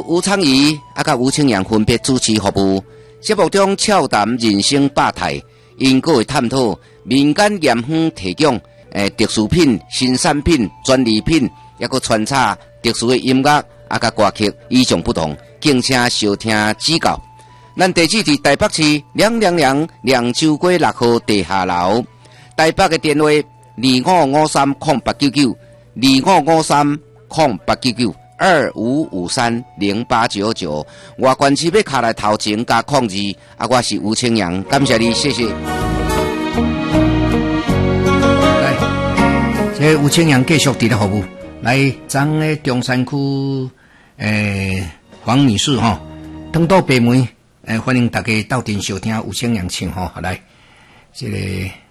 吴昌仪甲吴清阳分别主持服务。节目中俏谈人生百态，因个会探讨民间盐香提供特殊品、新产品、专利品，也个穿插特殊的音乐甲歌曲，与众不同，敬请收听指教。咱地址伫台北市亮州街6號地下樓，台北嘅電話255308992553089925530899，外關市要卡來頭前加控制，我是吳清陽，感謝你，謝謝。來，這吳清陽繼續佇咧服務，來，咱嘅中山區黃女士哈，登到北門。歡迎大家到店收聽吳清陽唱吼，來，這個。